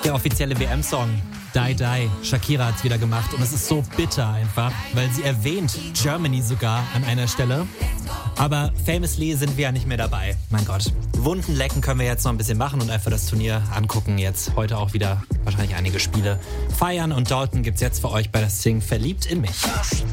der offizielle WM-Song. Die Die. Shakira hat's wieder gemacht und es ist so bitter einfach, weil sie erwähnt Germany sogar an einer Stelle. Aber famously sind wir ja nicht mehr dabei. Mein Gott. Wunden lecken können wir jetzt noch ein bisschen machen und einfach das Turnier angucken. Jetzt heute auch wieder wahrscheinlich einige Spiele feiern und Dalton gibt's jetzt für euch bei das Sing Verliebt in mich.